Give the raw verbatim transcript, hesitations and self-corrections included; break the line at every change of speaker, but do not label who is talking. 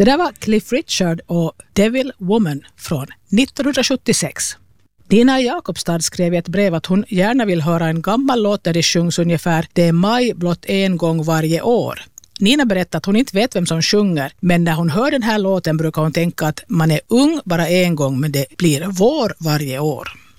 Det där var Cliff Richard och Devil Woman från nittonhundrasjuttiosex. Nina Jakobstad skrev i ett brev att hon gärna vill höra en gammal låt där det sjungs ungefär "Det är maj blott en gång varje år". Nina berättar att hon inte vet vem som sjunger, men när hon hör den här låten brukar hon tänka att man är ung bara en gång, men det blir vår varje år.